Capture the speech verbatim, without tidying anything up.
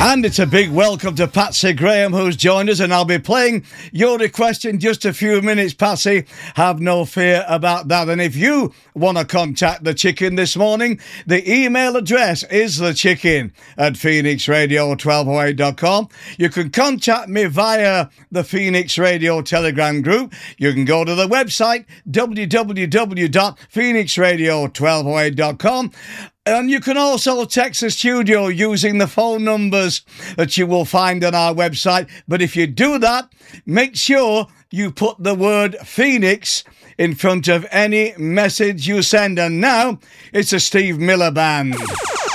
And it's a big welcome to Patsy Graham, who's joined us, and I'll be playing your request in just a few minutes, Patsy. Have no fear about that. And if you want to contact the chicken this morning, the email address is thechicken at phoenix radio twelve oh eight dot com. You can contact me via the Phoenix Radio Telegram group. You can go to the website, w w w dot phoenix radio twelve oh eight dot com. And you can also text the studio using the phone numbers that you will find on our website. But if you do that, make sure you put the word Phoenix in front of any message you send. And now it's a Steve Miller Band.